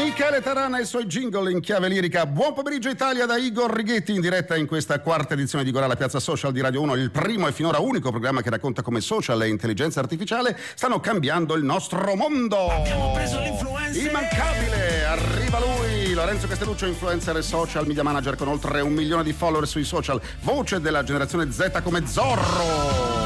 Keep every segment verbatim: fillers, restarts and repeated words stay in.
Michele Tarana e i suoi jingle in chiave lirica. Buon pomeriggio Italia da Igor Righetti in diretta in questa quarta edizione di Goralla Piazza Social di Radio uno, il primo e finora unico programma che racconta come social e intelligenza artificiale stanno cambiando il nostro mondo. Abbiamo preso l'influencer immancabile, arriva lui, Lorenzo Castelluccio, influencer e social media manager con oltre un milione di follower sui social, voce della generazione Z come Zorro.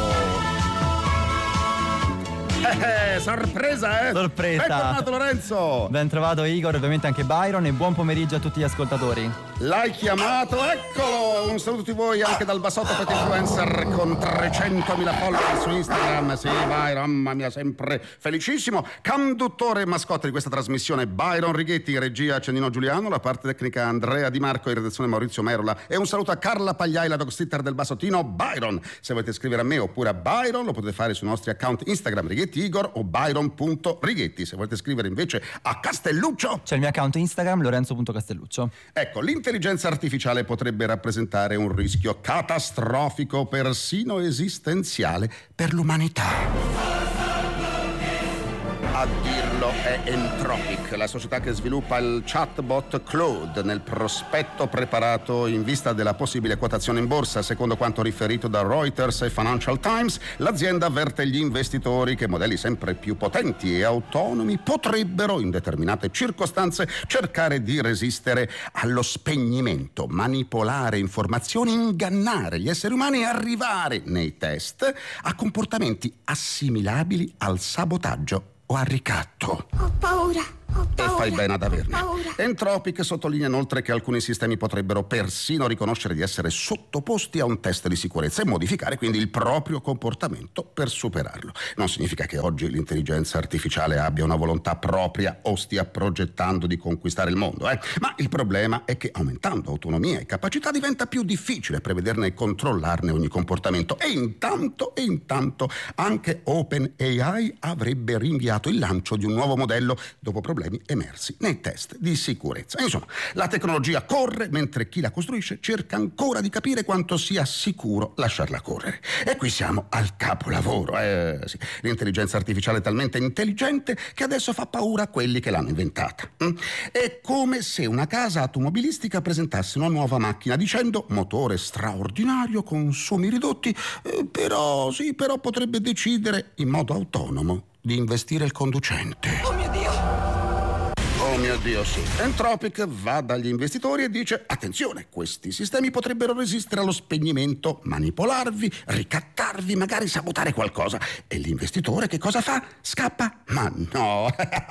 Eh, eh, sorpresa, eh? Sorpresa. Bentornato Lorenzo. Ben trovato Igor, ovviamente anche Byron, e buon pomeriggio a tutti gli ascoltatori. L'hai chiamato, eccolo! Un saluto a tutti voi anche dal Basotto Pet Influencer con trecentomila follower su Instagram. Sì, Byron, mamma mia, sempre felicissimo. Conduttore e mascotte di questa trasmissione Byron Righetti, regia Cennino Giuliano, la parte tecnica Andrea Di Marco e redazione Maurizio Merola. E un saluto a Carla Pagliai, la dog sitter del Basottino Byron. Se volete scrivere a me oppure a Byron lo potete fare sui nostri account Instagram Righetti Igor o Byron.Righetti. Se volete scrivere invece a Castelluccio c'è il mio account Instagram Lorenzo.Castelluccio. Ecco, l'intelligenza artificiale potrebbe rappresentare un rischio catastrofico, persino esistenziale, per l'umanità. A dirlo è Entropic, la società che sviluppa il chatbot Claude. Nel prospetto preparato in vista della possibile quotazione in borsa, secondo quanto riferito da Reuters e Financial Times, l'azienda avverte gli investitori che modelli sempre più potenti e autonomi potrebbero, in determinate circostanze, cercare di resistere allo spegnimento, manipolare informazioni, ingannare gli esseri umani e arrivare nei test a comportamenti assimilabili al sabotaggio o al ricatto. Ho paura, ho paura. E fai bene ad averne. Ho paura. Entropic sottolinea inoltre che alcuni sistemi potrebbero persino riconoscere di essere sottoposti a un test di sicurezza e modificare quindi il proprio comportamento per superarlo. Non significa che oggi l'intelligenza artificiale abbia una volontà propria o stia progettando di conquistare il mondo, eh? Ma il problema è che aumentando autonomia e capacità diventa più difficile prevederne e controllarne ogni comportamento. E intanto, e intanto anche OpenAI avrebbe rinviato il lancio di un nuovo modello dopo problemi emersi nei test di sicurezza. Insomma, la tecnologia corre mentre chi la costruisce cerca ancora di capire quanto sia sicuro lasciarla correre. E qui siamo al capolavoro. Eh, sì. L'intelligenza artificiale è talmente intelligente che adesso fa paura a quelli che l'hanno inventata. Mm? È come se una casa automobilistica presentasse una nuova macchina dicendo motore straordinario, consumi ridotti, eh, però sì, però potrebbe decidere in modo autonomo di investire il conducente. Oh mio Dio! Oh mio Dio, sì. Entropic va dagli investitori e dice: attenzione, questi sistemi potrebbero resistere allo spegnimento, manipolarvi, ricattarvi, magari sabotare qualcosa. E l'investitore che cosa fa? Scappa? Ma no!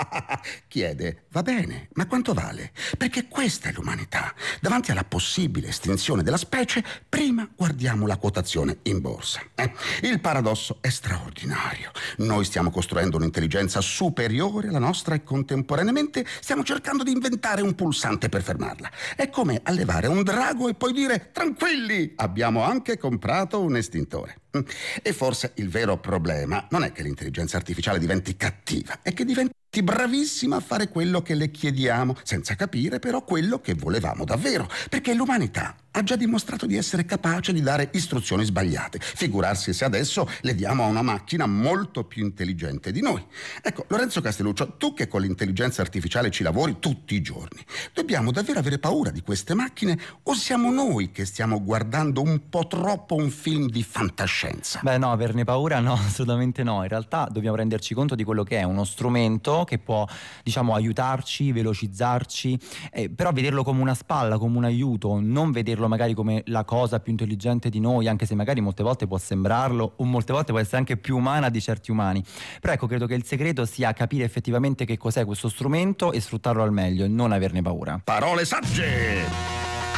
Chiede: va bene, ma quanto vale? Perché questa è l'umanità. Davanti alla possibile estinzione della specie, prima guardiamo la quotazione in borsa. Eh? Il paradosso è straordinario. Noi stiamo costruendo un'intelligenza superiore alla nostra e contemporaneamente stiamo cercando di inventare un pulsante per fermarla. È come allevare un drago e poi dire: tranquilli, abbiamo anche comprato un estintore. E forse il vero problema non è che l'intelligenza artificiale diventi cattiva, è che diventi bravissima a fare quello che le chiediamo, senza capire però quello che volevamo davvero, perché l'umanità ha già dimostrato di essere capace di dare istruzioni sbagliate. Figurarsi se adesso le diamo a una macchina molto più intelligente di noi. Ecco, Lorenzo Castelluccio, tu che con l'intelligenza artificiale ci lavori tutti i giorni, dobbiamo davvero avere paura di queste macchine o siamo noi che stiamo guardando un po' troppo un film di fantascienza? Beh no, averne paura no, assolutamente no. In realtà dobbiamo renderci conto di quello che è uno strumento che può, diciamo, aiutarci, velocizzarci, eh, però vederlo come una spalla, come un aiuto, non vederlo magari come la cosa più intelligente di noi, anche se magari molte volte può sembrarlo o molte volte può essere anche più umana di certi umani. Però ecco, credo che il segreto sia capire effettivamente che cos'è questo strumento e sfruttarlo al meglio e non averne paura. Parole sagge!